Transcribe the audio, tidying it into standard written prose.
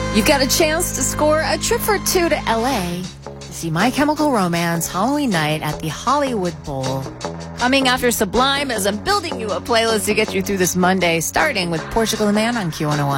You've got a chance to score a trip for two to L.A. to see My Chemical Romance Halloween night at the Hollywood Bowl. Coming after Sublime as I'm building you a playlist to get you through this Monday, starting with Portugal the Man on Q101.